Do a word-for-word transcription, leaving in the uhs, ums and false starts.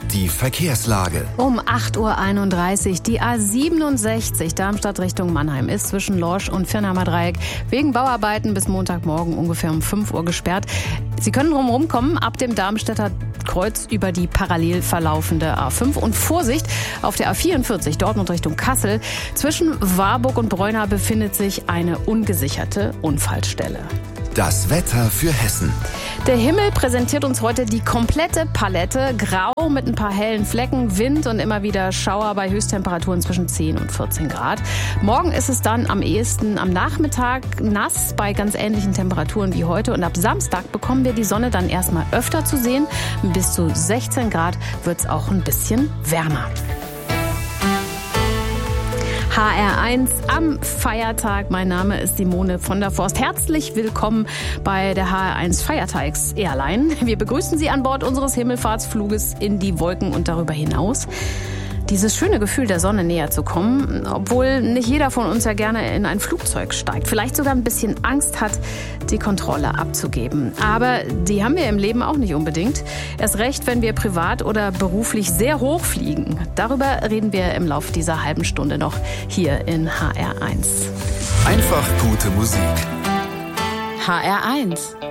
die Verkehrslage. Um acht Uhr einunddreißig, die A siebenundsechzig Darmstadt Richtung Mannheim ist zwischen Lorsch und Viernheimer Dreieck wegen Bauarbeiten bis Montagmorgen ungefähr um fünf Uhr gesperrt. Sie können drumherum kommen ab dem Darmstädter Kreuz über die parallel verlaufende A fünf. Und Vorsicht, auf der A vierundvierzig Dortmund Richtung Kassel zwischen Warburg und Breuna befindet sich eine ungesicherte Unfallstelle. Das Wetter für Hessen. Der Himmel präsentiert uns heute die komplette Palette. Grau mit ein paar hellen Flecken, Wind und immer wieder Schauer bei Höchsttemperaturen zwischen zehn und vierzehn Grad. Morgen ist es dann am ehesten am Nachmittag nass bei ganz ähnlichen Temperaturen wie heute. Und ab Samstag bekommen wir die Sonne dann erstmal öfter zu sehen. Bis zu sechzehn Grad wird es auch ein bisschen wärmer. H R eins am Feiertag. Mein Name ist Simone von der Forst. Herzlich willkommen bei der H R eins Feiertags-Airline. Wir begrüßen Sie an Bord unseres Himmelfahrtsfluges in die Wolken und darüber hinaus. Dieses schöne Gefühl, der Sonne näher zu kommen, obwohl nicht jeder von uns ja gerne in ein Flugzeug steigt, vielleicht sogar ein bisschen Angst hat, die Kontrolle abzugeben. Aber die haben wir im Leben auch nicht unbedingt. Erst recht, wenn wir privat oder beruflich sehr hoch fliegen. Darüber reden wir im Laufe dieser halben Stunde noch hier in H R eins. Einfach gute Musik. H R eins.